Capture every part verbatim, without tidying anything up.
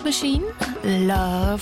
Machine, Love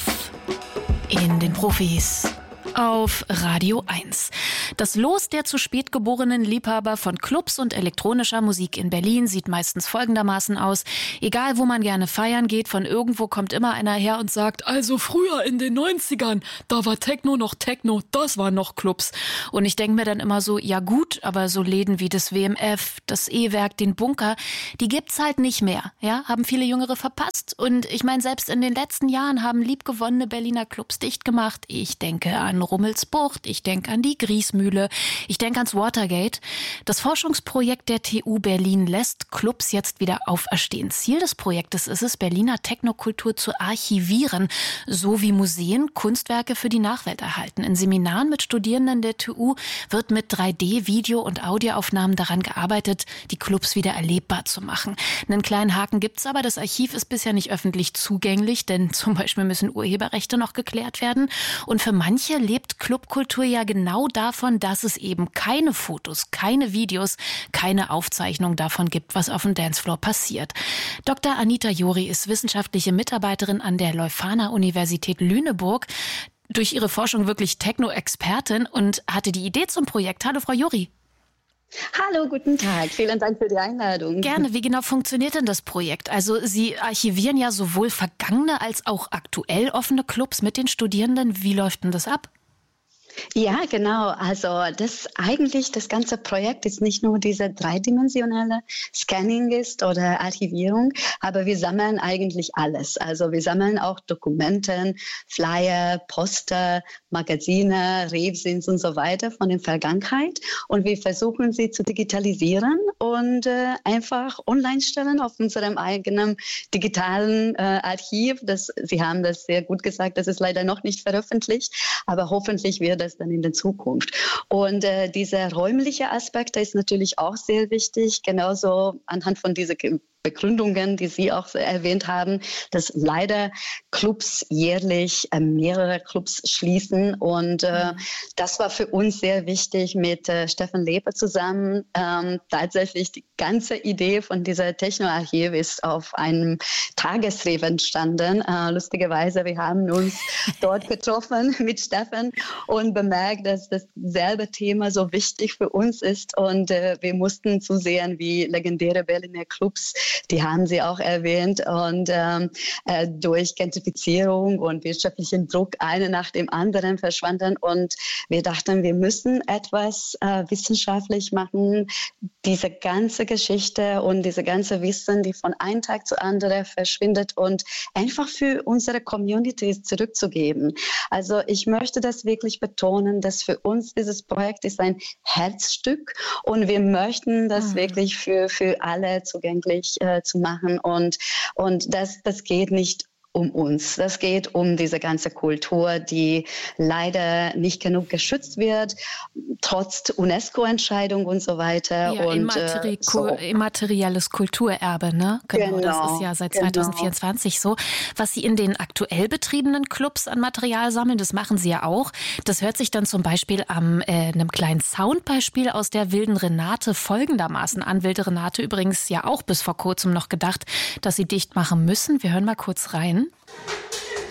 in den Profis. Auf Radio eins. Das Los der zu spät geborenen Liebhaber von Clubs und elektronischer Musik in Berlin sieht meistens folgendermaßen aus. Egal, wo man gerne feiern geht, von irgendwo kommt immer einer her und sagt, also früher in den neunzigern, da war Techno noch Techno, das waren noch Clubs. Und ich denke mir dann immer so, ja gut, aber so Läden wie das W M F, das E-Werk, den Bunker, die gibt's halt nicht mehr. Ja, haben viele Jüngere verpasst. Und ich meine, selbst in den letzten Jahren haben liebgewonnene Berliner Clubs dicht gemacht. Ich denke an Rummelsbucht, ich denke an die Griesmühle, ich denke ans Watergate. Das Forschungsprojekt der T U Berlin lässt Clubs jetzt wieder auferstehen. Ziel des Projektes ist es, Berliner Technokultur zu archivieren, so wie Museen Kunstwerke für die Nachwelt erhalten. In Seminaren mit Studierenden der T U wird mit drei D, Video- und Audioaufnahmen daran gearbeitet, die Clubs wieder erlebbar zu machen. Einen kleinen Haken gibt's aber, das Archiv ist bisher nicht öffentlich zugänglich, denn zum Beispiel müssen Urheberrechte noch geklärt werden. Und für manche lebt Clubkultur ja genau davon, dass es eben keine Fotos, keine Videos, keine Aufzeichnung davon gibt, was auf dem Dancefloor passiert. Doktor Anita Jori ist wissenschaftliche Mitarbeiterin an der Leuphana-Universität Lüneburg, durch ihre Forschung wirklich Techno-Expertin und hatte die Idee zum Projekt. Hallo, Frau Jori. Hallo, guten Tag. Vielen Dank für die Einladung. Gerne. Wie genau funktioniert denn das Projekt? Also Sie archivieren ja sowohl vergangene als auch aktuell offene Clubs mit den Studierenden. Wie läuft denn das ab? Ja, genau. Also das eigentlich, das ganze Projekt ist nicht nur diese dreidimensionale Scanning ist oder Archivierung, aber wir sammeln eigentlich alles. Also wir sammeln auch Dokumenten, Flyer, Poster, Magazine, Revsins und so weiter von der Vergangenheit und wir versuchen sie zu digitalisieren und äh, einfach online stellen auf unserem eigenen digitalen äh, Archiv. Das, Sie haben das sehr gut gesagt, das ist leider noch nicht veröffentlicht, aber hoffentlich wird es dann in der Zukunft. Und äh, dieser räumliche Aspekt ist natürlich auch sehr wichtig, genauso anhand von dieser Begründungen, die Sie auch erwähnt haben, dass leider Clubs jährlich äh, mehrere Clubs schließen. Und äh, mhm. das war für uns sehr wichtig mit äh, Stefan Leper zusammen. Ähm, tatsächlich die ganze Idee von dieser Techno-Archiv ist auf einem Tagesref entstanden. Äh, lustigerweise, wir haben uns dort getroffen mit Stefan und bemerkt, dass dasselbe Thema so wichtig für uns ist. Und äh, wir mussten zusehen, wie legendäre Berliner Clubs, die haben Sie auch erwähnt, und ähm, äh, durch Gentrifizierung und wirtschaftlichen Druck eine nach dem anderen verschwanden. Und wir dachten, wir müssen etwas äh, wissenschaftlich machen, diese ganze Geschichte und diese ganze Wissen, die von einem Tag zu anderen verschwindet, und einfach für unsere Communities zurückzugeben. Also ich möchte das wirklich betonen, dass für uns dieses Projekt ist ein Herzstück und wir möchten das mhm. wirklich für, für alle zugänglich äh, zu machen, und, und das, das geht nicht um uns. Das geht um diese ganze Kultur, die leider nicht genug geschützt wird, trotz UNESCO-Entscheidung und so weiter. Ja, und, immateri- äh, so. immaterielles Kulturerbe, ne? Genau, genau, das ist ja seit genau. zwanzig vierundzwanzig so. Was Sie in den aktuell betriebenen Clubs an Material sammeln, das machen Sie ja auch. Das hört sich dann zum Beispiel am äh, einem kleinen Soundbeispiel aus der Wilden Renate folgendermaßen an. Wilde Renate übrigens ja auch bis vor kurzem noch gedacht, dass sie dicht machen müssen. Wir hören mal kurz rein.